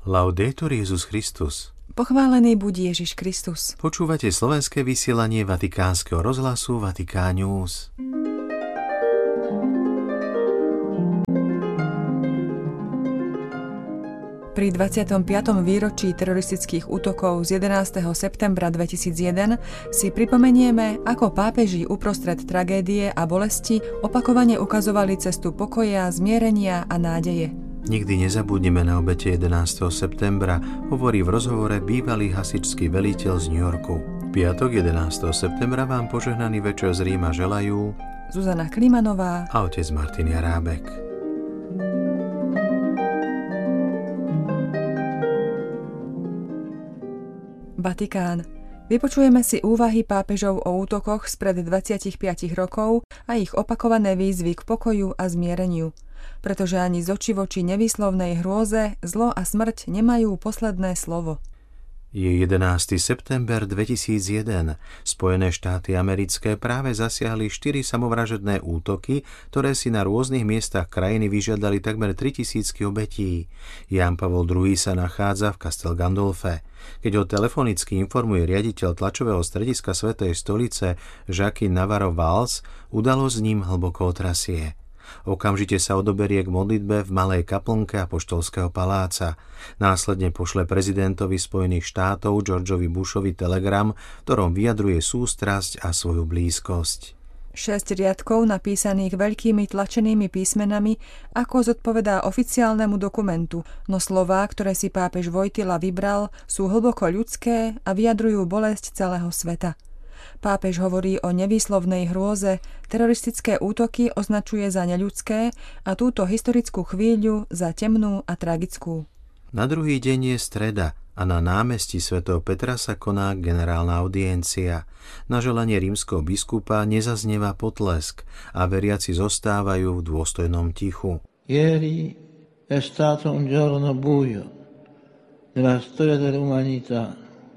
Laudetur Jesus Christus. Pochválený buď Ježiš Kristus. Počúvate slovenské vysielanie Vatikánskeho rozhlasu Vatikán News. Pri 25. výročí teroristických útokov z 11. septembra 2001 si pripomenieme, ako pápeži uprostred tragédie a bolesti opakovane ukazovali cestu pokoja, zmierenia a nádeje. Nikdy nezabudneme na obete 11. septembra, hovorí v rozhovore bývalý hasičský veliteľ z New Yorku. Piatok 11. septembra vám požehnaný večer z Ríma želajú Zuzana Klimanová a otec Martin Jarábek. Vatikán. Vypočujeme si úvahy pápežov o útokoch spred 25 rokov a ich opakované výzvy k pokoju a zmiereniu, pretože ani z očí voči nevýslovnej hrôze zlo a smrť nemajú posledné slovo. Je 11. september 2001. Spojené štáty americké práve zasiahli 4 samovražedné útoky, ktoré si na rôznych miestach krajiny vyžiadali takmer 3000 obetí. Ján Pavol II sa nachádza v Castel Gandolfe. Keď ho telefonicky informuje riaditeľ tlačového strediska Svätej stolice Joaquín Navarro Valls, udalosť s ním hlboko otrasie. Okamžite sa odoberie k modlitbe v malej kaplnke apoštolského paláca. Následne pošle prezidentovi Spojených štátov Georgeovi Bushovi telegram, v ktorom vyjadruje sústrasť a svoju blízkosť. 6 riadkov napísaných veľkými tlačenými písmenami, ako zodpovedá oficiálnemu dokumentu, no slová, ktoré si pápež Wojtyla vybral, sú hlboko ľudské a vyjadrujú bolesť celého sveta. Pápež hovorí o nevýslovnej hrôze, teroristické útoky označuje za neľudské a túto historickú chvíľu za temnú a tragickú. Na druhý deň je streda a na námestí svätého Petra sa koná generálna audiencia. Na želanie rímskeho biskupa nezaznieva potlesk a veriaci zostávajú v dôstojnom tichu. Ieri è stato un giorno buio nella storia dell'umanità.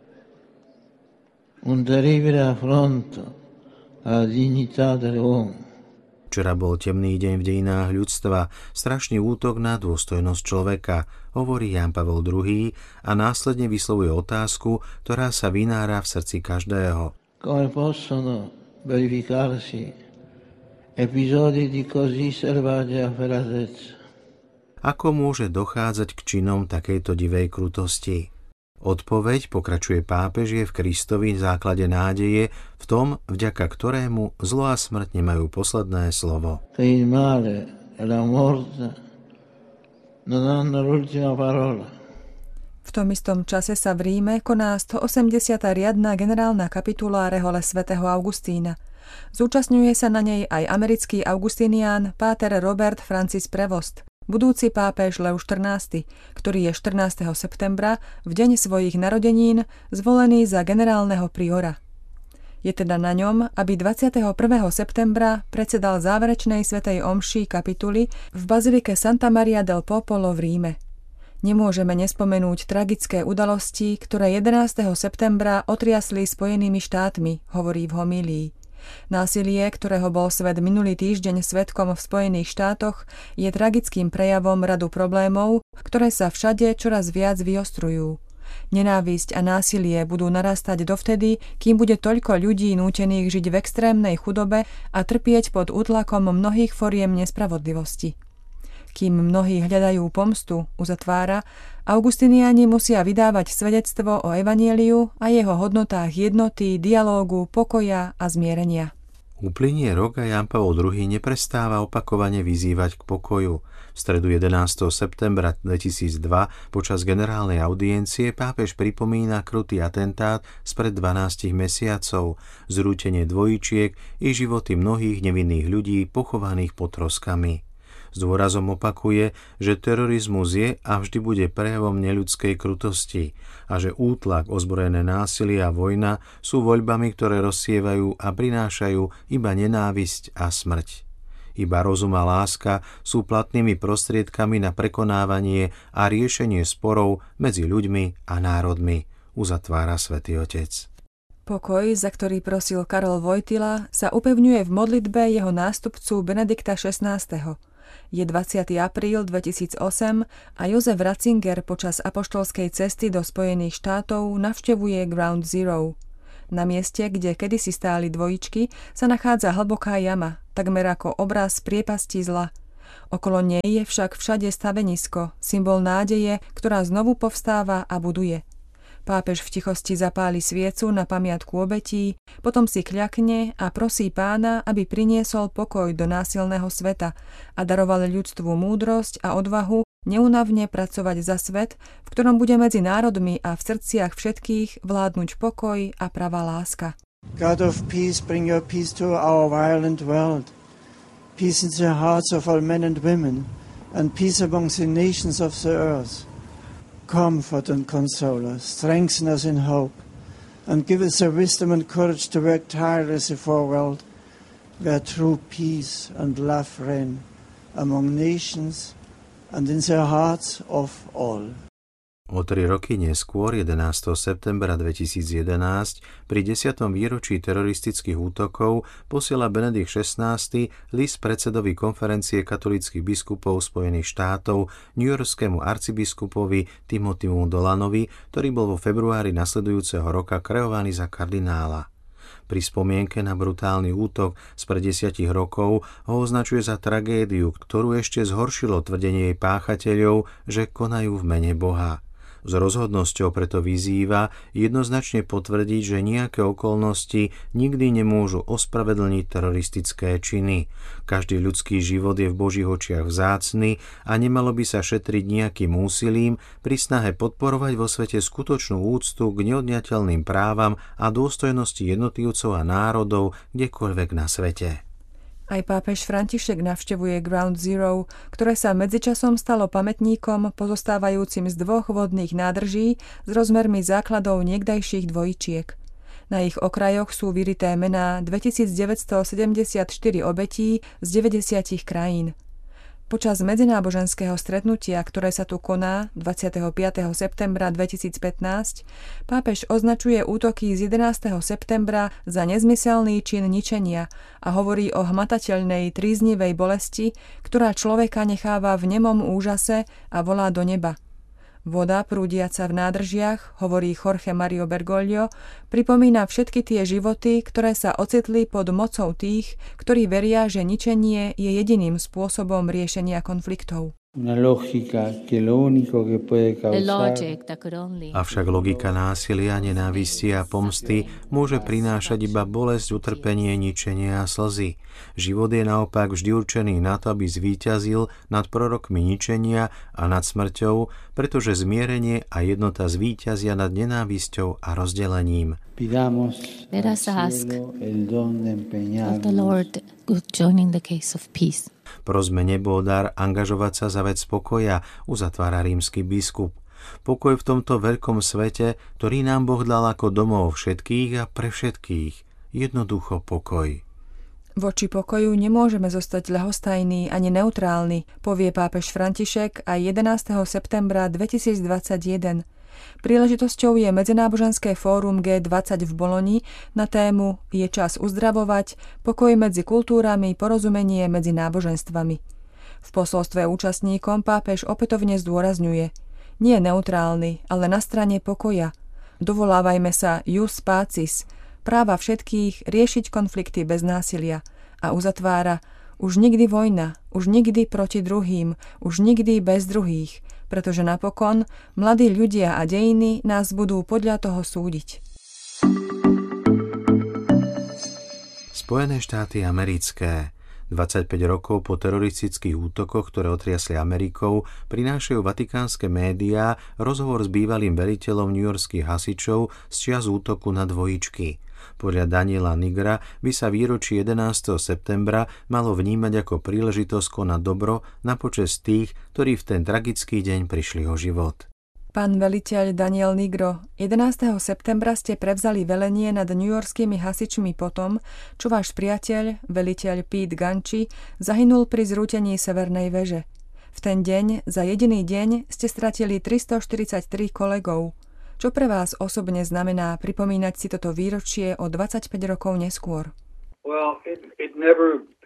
Un terribile affronto alla dignità dell'uomo. Včera bol temný deň v dejinách ľudstva, strašný útok na dôstojnosť človeka, hovorí Ján Pavol II a následne vyslovuje otázku, ktorá sa vynára v srdci každého. Come possono verificarsi episodi di così selvaggia efferatezza? Ako môže dochádzať k činom takejto divej krutosti? Odpoveď, pokračuje pápež, je v Kristovi základe nádeje, v tom, vďaka ktorému zlo a smrť nemajú posledné slovo. V tom istom čase sa v Ríme koná 180. riadna generálna kapitula rehole svätého Augustína. Zúčastňuje sa na nej aj americký augustinián páter Robert Francis Prevost, budúci pápež Lev XIV, ktorý je 14. septembra, v deň svojich narodenín, zvolený za generálneho priora. Je teda na ňom, aby 21. septembra predsedal záverečnej svätej omši kapituly v bazilike Santa Maria del Popolo v Ríme. Nemôžeme nespomenúť tragické udalosti, ktoré 11. septembra otriasli Spojenými štátmi, hovorí v homílii. Násilie, ktorého bol svet minulý týždeň svedkom v Spojených štátoch, je tragickým prejavom radu problémov, ktoré sa všade čoraz viac vyostrujú. Nenávisť a násilie budú narastať dovtedy, kým bude toľko ľudí nútených žiť v extrémnej chudobe a trpieť pod útlakom mnohých foriem nespravodlivosti. Kým mnohí hľadajú pomstu, uzatvára, augustiniáni musia vydávať svedectvo o evanjeliu a jeho hodnotách jednoty, dialógu, pokoja a zmierenia. Uplynie rok a Ján Pavol II neprestáva opakovane vyzývať k pokoju. V stredu 11. septembra 2002 počas generálnej audiencie pápež pripomína krutý atentát spred 12 mesiacov, zrútenie dvojičiek i životy mnohých nevinných ľudí pochovaných pod troskami. S dôrazom opakuje, že terorizmus je a vždy bude prejavom neľudskej krutosti a že útlak, ozbrojené násilie a vojna sú voľbami, ktoré rozsievajú a prinášajú iba nenávisť a smrť. Iba rozum a láska sú platnými prostriedkami na prekonávanie a riešenie sporov medzi ľuďmi a národmi, uzatvára Svätý Otec. Pokoj, za ktorý prosil Karol Wojtyla, sa upevňuje v modlitbe jeho nástupcu Benedikta XVI. Je 20. apríl 2008 a Jozef Ratzinger počas apoštolskej cesty do Spojených štátov navštevuje Ground Zero. Na mieste, kde kedysi stáli dvojičky, sa nachádza hlboká jama, takmer ako obraz priepasti zla. Okolo nej je však všade stavenisko, symbol nádeje, ktorá znovu povstáva a buduje. Pápež v tichosti zapáli sviecu na pamiatku obetí, potom si kľakne a prosí Pána, aby priniesol pokoj do násilného sveta a daroval ľudstvu múdrosť a odvahu neúnavne pracovať za svet, v ktorom bude medzi národmi a v srdciach všetkých vládnuť pokoj a pravá láska. God of peace, bring your peace to our violent world. Peace in the hearts of all men and women, and peace among the nations of the earth. Comfort and console us, strengthen us in hope, and give us the wisdom and courage to work tirelessly for a world where true peace and love reign among nations and in the hearts of all. O 3 roky neskôr, 11. septembra 2011, pri 10. výročí teroristických útokov posiela Benedikt XVI list predsedovi konferencie katolíckych biskupov Spojených štátov, newyorskému arcibiskupovi Timothymu Dolanovi, ktorý bol vo februári nasledujúceho roka kreovaný za kardinála. Pri spomienke na brutálny útok spred 10 rokov ho označuje za tragédiu, ktorú ešte zhoršilo tvrdenie jej páchateľov, že konajú v mene Boha. S rozhodnosťou preto vyzýva jednoznačne potvrdiť, že nejaké okolnosti nikdy nemôžu ospravedlniť teroristické činy. Každý ľudský život je v Božích očiach vzácny a nemalo by sa šetriť nejakým úsilím pri snahe podporovať vo svete skutočnú úctu k neodňateľným právam a dôstojnosti jednotlivcov a národov kdekoľvek na svete. Aj pápež František navštevuje Ground Zero, ktoré sa medzičasom stalo pamätníkom pozostávajúcim z 2 vodných nádrží s rozmermi základov niekdajších dvojčiek. Na ich okrajoch sú vyrité mená 2974 obetí z 90 krajín. Počas medzináboženského stretnutia, ktoré sa tu koná 25. septembra 2015, pápež označuje útoky z 11. septembra za nezmyselný čin ničenia a hovorí o hmatateľnej tríznivej bolesti, ktorá človeka necháva v nemom úžase a volá do neba. Voda prúdiaca v nádržiach, hovorí Jorge Mario Bergoglio, pripomína všetky tie životy, ktoré sa ocitli pod mocou tých, ktorí veria, že ničenie je jediným spôsobom riešenia konfliktov. Avšak logika násilia, nenávisti a pomsty môže prinášať iba bolesť, utrpenie, ničenie a slzy. Život je naopak vždy určený na to, aby zvíťazil nad prorokmi ničenia a nad smrťou, pretože zmierenie a jednota zvíťazia nad nenávisťou a rozdelením. Let us ask of the Lord to join in the case of peace. Prosme nebo o dar angažovať sa za vec pokoja, uzatvára rímsky biskup. Pokoj v tomto veľkom svete, ktorý nám Boh dal ako domov všetkých a pre všetkých. Jednoducho pokoj. Voči pokoju nemôžeme zostať ľahostajní ani neutrálni, povie pápež František aj 11. septembra 2021. Príležitosťou je medzináboženské fórum G20 v Boloni na tému Je čas uzdravovať, pokoj medzi kultúrami, porozumenie medzi náboženstvami. V posolstve účastníkom pápež opätovne zdôrazňuje: nie neutrálny, ale na strane pokoja. Dovolávajme sa ius pacis, práva všetkých riešiť konflikty bez násilia, a uzatvára: už nikdy vojna, už nikdy proti druhým, už nikdy bez druhých, pretože napokon mladí ľudia a dejiny nás budú podľa toho súdiť. Spojené štáty americké. 25 rokov po teroristických útokoch, ktoré otriasli Amerikou, prinášajú vatikánske médiá rozhovor s bývalým veliteľom newyorských hasičov z čias útoku na dvojičky. Podľa Daniela Nigra by sa výročí 11. septembra malo vnímať ako príležitosť konať dobro na počesť tých, ktorí v ten tragický deň prišli o život. Pán veliteľ Daniel Nigro, 11. septembra ste prevzali velenie nad newyorskými hasičmi potom, čo váš priateľ, veliteľ Pete Ganchi, zahynul pri zrútení Severnej veže. V ten deň, za jediný deň, ste stratili 343 kolegov. Čo pre vás osobne znamená pripomínať si toto výročie o 25 rokov neskôr? Well, it never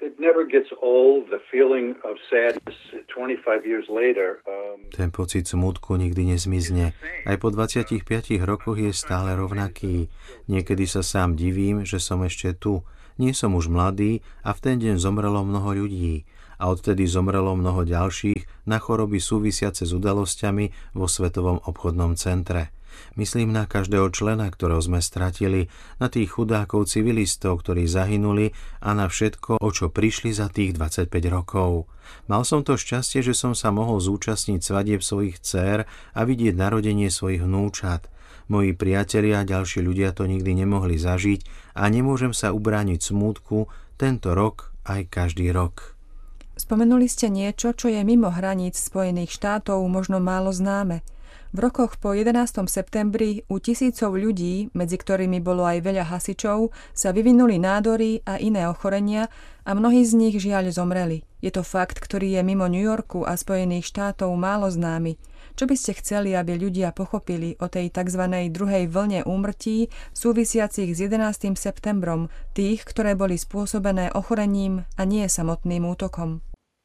Ten pocit smútku nikdy nezmizne. Aj po 25 rokoch je stále rovnaký. Niekedy sa sám divím, že som ešte tu. Nie som už mladý a v ten deň zomrelo mnoho ľudí. A odtedy zomrelo mnoho ďalších na choroby súvisiace s udalosťami vo Svetovom obchodnom centre. Myslím na každého člena, ktorého sme stratili, na tých chudákov civilistov, ktorí zahynuli a na všetko, o čo prišli za tých 25 rokov. Mal som to šťastie, že som sa mohol zúčastniť svadieb svojich dcér a vidieť narodenie svojich vnúčat. Moji priatelia a ďalší ľudia to nikdy nemohli zažiť a nemôžem sa ubrániť smútku tento rok aj každý rok. Spomenuli ste niečo, čo je mimo hraníc Spojených štátov možno málo známe. V rokoch po 11. septembri u tisícov ľudí, medzi ktorými bolo aj veľa hasičov, sa vyvinuli nádory a iné ochorenia a mnohí z nich žiaľ zomreli. Je to fakt, ktorý je mimo New Yorku a Spojených štátov málo známy. Čo by ste chceli, aby ľudia pochopili o tej tzv. Druhej vlne úmrtí súvisiacich s 11. septembrom, tých, ktoré boli spôsobené ochorením a nie samotným útokom?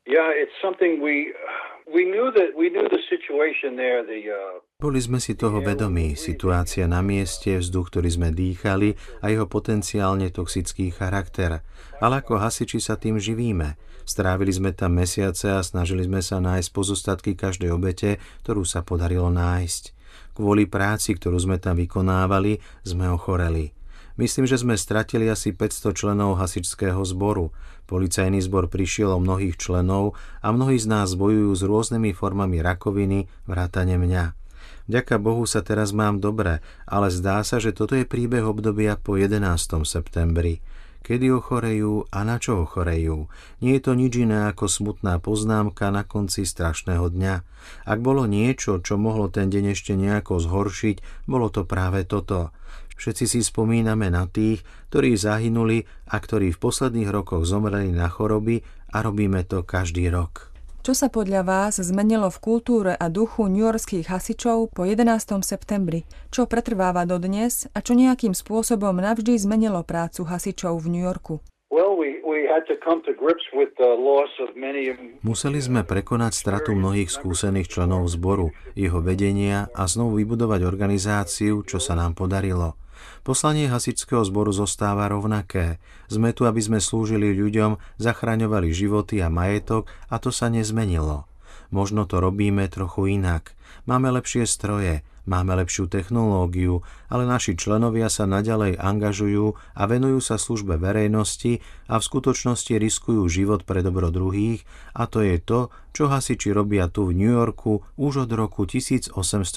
Boli sme si toho vedomí, situácia na mieste, vzduch, ktorý sme dýchali a jeho potenciálne toxický charakter. Ale ako hasiči sa tým živíme. Strávili sme tam mesiace a snažili sme sa nájsť pozostatky každej obete, ktorú sa podarilo nájsť. Kvôli práci, ktorú sme tam vykonávali, sme ochoreli. Myslím, že sme stratili asi 500 členov hasičského zboru. Policajný zbor prišiel o mnohých členov a mnohí z nás bojujú s rôznymi formami rakoviny, vrátane mňa. Vďaka Bohu sa teraz mám dobre, ale zdá sa, že toto je príbeh obdobia po 11. septembri. Kedy ochorejú a na čo ochorejú? Nie je to nič iné ako smutná poznámka na konci strašného dňa. Ak bolo niečo, čo mohlo ten deň ešte nejako zhoršiť, bolo to práve toto. Všetci si spomíname na tých, ktorí zahynuli a ktorí v posledných rokoch zomreli na choroby a robíme to každý rok. Čo sa podľa vás zmenilo v kultúre a duchu newyorských hasičov po 11. septembri? Čo pretrváva dodnes a čo nejakým spôsobom navždy zmenilo prácu hasičov v New Yorku? Museli sme prekonať stratu mnohých skúsených členov zboru, jeho vedenia a znovu vybudovať organizáciu, čo sa nám podarilo. Poslanie hasičského zboru zostáva rovnaké. Sme tu, aby sme slúžili ľuďom, zachraňovali životy a majetok a to sa nezmenilo. Možno to robíme trochu inak. Máme lepšie stroje, máme lepšiu technológiu, ale naši členovia sa naďalej angažujú a venujú sa službe verejnosti a v skutočnosti riskujú život pre dobro druhých a to je to, čo hasiči robia tu v New Yorku už od roku 1865.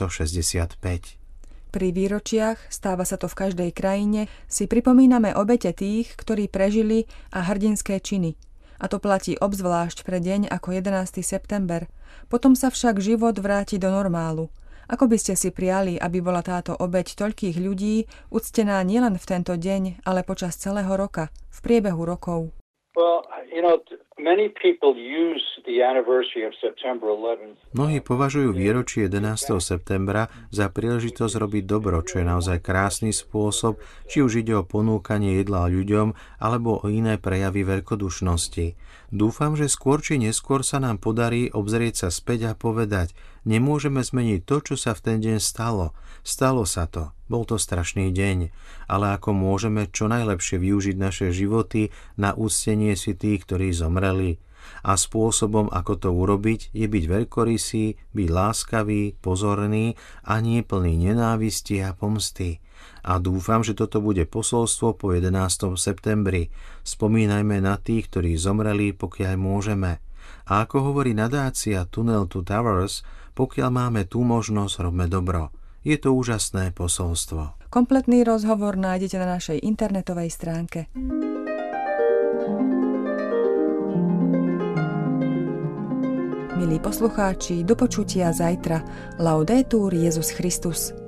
Pri výročiach, stáva sa to v každej krajine, si pripomíname obete tých, ktorí prežili a hrdinské činy. A to platí obzvlášť pre deň ako 11. september. Potom sa však život vráti do normálu. Ako by ste si priali, aby bola táto obeť toľkých ľudí uctená nielen v tento deň, ale počas celého roka, v priebehu rokov? Mnohí považujú výročie 11. septembra za príležitosť robiť dobro, čo je naozaj krásny spôsob, či už ide o ponúkanie jedla ľuďom, alebo o iné prejavy veľkodušnosti. Dúfam, že skôr či neskôr sa nám podarí obzrieť sa späť a povedať, nemôžeme zmeniť to, čo sa v ten deň stalo. Stalo sa to. Bol to strašný deň. Ale ako môžeme čo najlepšie využiť naše životy na úctenie si tých, ktorí zomreli. A spôsobom, ako to urobiť, je byť veľkorysý, byť láskavý, pozorný a nie plný nenávisti a pomsty. A dúfam, že toto bude posolstvo po 11. septembri. Spomínajme na tých, ktorí zomreli, pokiaľ môžeme. A ako hovorí nadácia Tunnel to Towers, pokiaľ máme tú možnosť, robme dobro. Je to úžasné posolstvo. Kompletný rozhovor nájdete na našej internetovej stránke. Milí poslucháči, do počutia zajtra. Laudetur Jesus Christus.